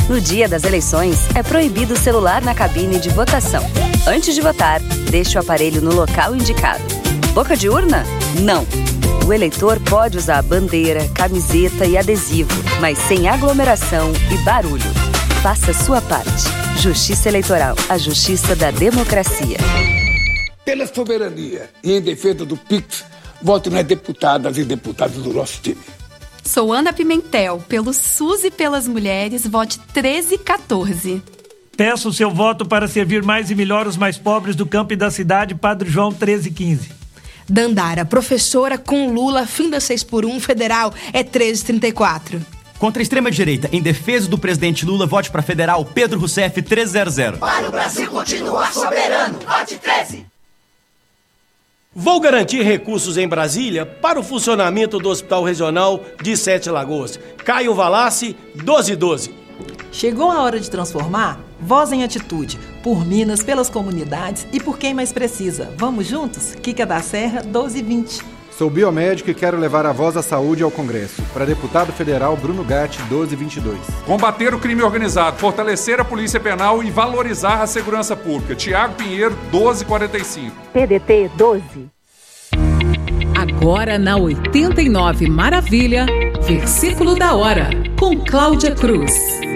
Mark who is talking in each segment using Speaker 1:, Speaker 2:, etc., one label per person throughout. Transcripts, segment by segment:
Speaker 1: No dia das eleições, é proibido o celular na cabine de votação. Antes de votar, deixe o aparelho no local indicado. Boca de urna? Não. O eleitor pode usar bandeira, camiseta e adesivo, mas sem aglomeração e barulho. Faça a sua parte. Justiça Eleitoral, a justiça da democracia.
Speaker 2: Pela soberania e em defesa do PIX, voto nas deputadas e deputados do nosso time.
Speaker 3: Sou Ana Pimentel, pelo SUS e pelas mulheres, vote 1314.
Speaker 4: Peço o seu voto para servir mais e melhor os mais pobres do campo e da cidade, Padre João 1315.
Speaker 5: Dandara, professora com Lula, fim da 6x1 federal, é 1334.
Speaker 6: Contra a extrema-direita, em defesa do presidente Lula, vote para federal Pedro Rousseff 300.
Speaker 7: Para o Brasil continuar soberano, vote 13.
Speaker 8: Vou garantir recursos em Brasília para o funcionamento do Hospital Regional de Sete Lagoas. Caio Valassi, 1212.
Speaker 9: Chegou a hora de transformar? Voz em atitude. Por Minas, pelas comunidades e por quem mais precisa. Vamos juntos? Quica da Serra, 1220.
Speaker 10: Sou biomédico e quero levar a voz da saúde ao Congresso. Para deputado federal, Bruno Gatti, 1222.
Speaker 11: Combater o crime organizado, fortalecer a polícia penal e valorizar a segurança pública. Tiago Pinheiro, 1245.
Speaker 12: PDT 12.
Speaker 13: Agora na 89 Maravilha, versículo da hora, com Cláudia Cruz.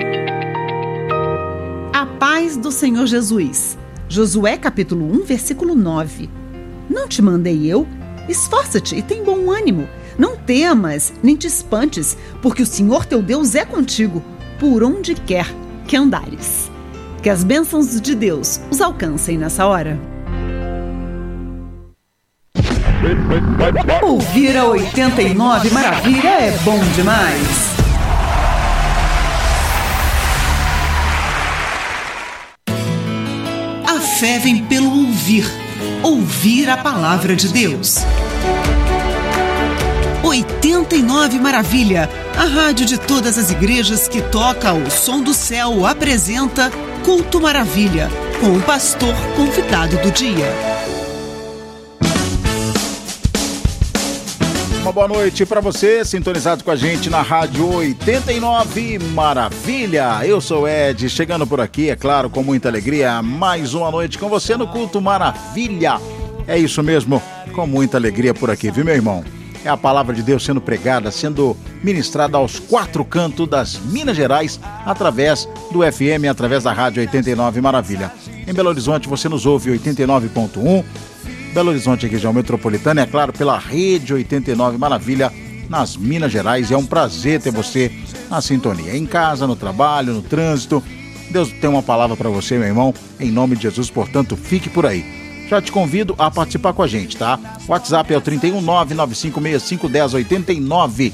Speaker 14: A paz do Senhor Jesus. Josué capítulo 1, versículo 9. Não te mandei eu? Esforça-te e tem bom ânimo. Não temas, nem te espantes, porque o Senhor teu Deus é contigo, por onde quer que andares. Que as bênçãos de Deus os alcancem nessa hora.
Speaker 15: Ouvir a 89 Maravilha é bom demais. A fé vem pelo ouvir. Ouvir a palavra de Deus. 89 Maravilha, a rádio de todas as igrejas que toca o som do céu, apresenta Culto Maravilha, com o pastor convidado do dia.
Speaker 16: Uma boa noite para você, sintonizado com a gente na Rádio 89 Maravilha. Eu sou Ed, chegando por aqui, é claro, com muita alegria, mais uma noite com você no Culto Maravilha. É isso mesmo, com muita alegria por aqui, viu, meu irmão? É a palavra de Deus sendo pregada, sendo ministrada aos quatro cantos das Minas Gerais, através do FM, através da Rádio 89 Maravilha. Em Belo Horizonte você nos ouve 89.1, Belo Horizonte, região metropolitana, é claro, pela Rede 89 Maravilha, nas Minas Gerais. É um prazer ter você na sintonia, em casa, no trabalho, no trânsito. Deus tem uma palavra para você, meu irmão, em nome de Jesus, portanto, fique por aí. Já te convido a participar com a gente, tá? O WhatsApp é o 319-9565-1089.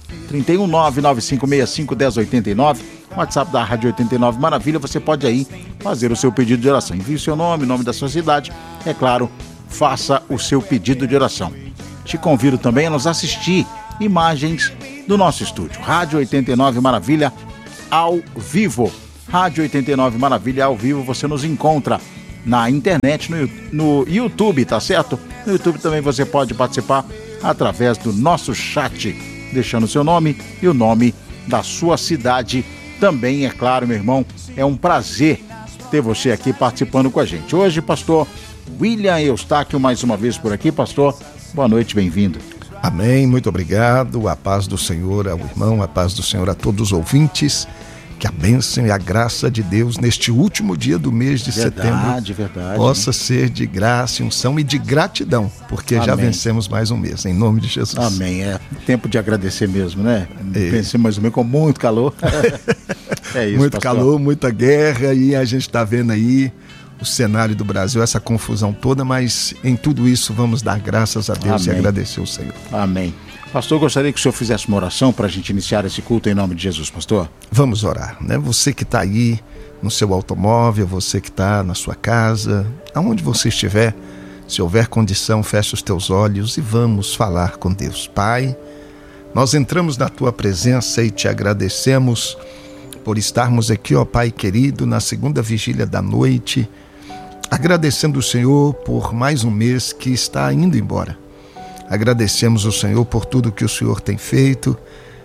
Speaker 16: 319-9565-1089. WhatsApp da Rádio 89 Maravilha. Você pode aí fazer o seu pedido de oração. Envie o seu nome, nome da sua cidade. É claro, faça o seu pedido de oração. Te convido também a nos assistir imagens do nosso estúdio. Rádio 89 Maravilha ao vivo. Rádio 89 Maravilha ao vivo. Você nos encontra na internet, no YouTube, tá certo? No YouTube também você pode participar através do nosso chat, deixando o seu nome e o nome da sua cidade também, é claro, meu irmão. É um prazer ter você aqui participando com a gente. Hoje, pastor William Eustáquio, mais uma vez por aqui. Pastor, boa noite, bem-vindo.
Speaker 17: Amém, muito obrigado. A paz do Senhor ao irmão, a paz do Senhor a todos os ouvintes. Que a bênção e a graça de Deus neste último dia do mês de setembro possa ser de graça, unção e de gratidão, porque já vencemos mais um mês, em nome de Jesus.
Speaker 16: Amém, é tempo de agradecer mesmo, né? Pensei mais ou menos com muito calor. É isso,
Speaker 17: muito
Speaker 16: pastor.
Speaker 17: calor, muita guerra, e a gente está vendo aí o cenário do Brasil, essa confusão toda, mas em tudo isso vamos dar graças a Deus. Amém. E agradecer ao Senhor.
Speaker 16: Amém. Pastor, gostaria que o senhor fizesse uma oração para a gente iniciar esse culto em nome de Jesus, pastor.
Speaker 17: Vamos orar, né? Você que está aí no seu automóvel, você que está na sua casa, aonde você estiver, se houver condição, feche os teus olhos e vamos falar com Deus. Pai, nós entramos na tua presença e te agradecemos por estarmos aqui, ó Pai querido, na segunda vigília da noite, agradecendo o Senhor por mais um mês que está indo embora. Agradecemos o Senhor por tudo que o Senhor tem feito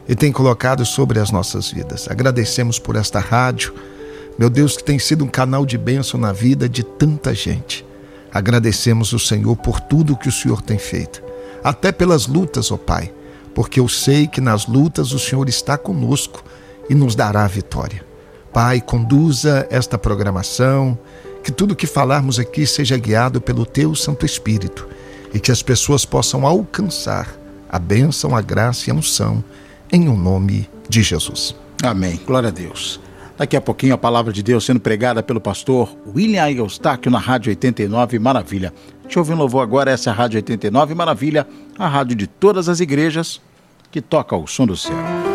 Speaker 17: e tem colocado sobre as nossas vidas. Agradecemos por esta rádio, meu Deus, que tem sido um canal de bênção na vida de tanta gente. Agradecemos o Senhor por tudo que o Senhor tem feito, até pelas lutas, ó Pai, porque eu sei que nas lutas o Senhor está conosco e nos dará a vitória. Pai, conduza esta programação, que tudo que falarmos aqui seja guiado pelo Teu Santo Espírito e que as pessoas possam alcançar a bênção, a graça e a unção, em o nome de Jesus.
Speaker 16: Amém. Glória a Deus. Daqui a pouquinho a palavra de Deus sendo pregada pelo pastor William Eustáquio na Rádio 89 Maravilha. Deixa eu ouvir um louvor agora, essa é a Rádio 89 Maravilha, a rádio de todas as igrejas que toca o som do céu.